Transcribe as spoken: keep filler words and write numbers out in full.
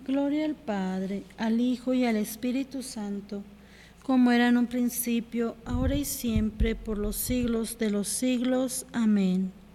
Gloria al Padre, al Hijo y al Espíritu Santo, como era en un principio, ahora y siempre, por los siglos de los siglos. Amén.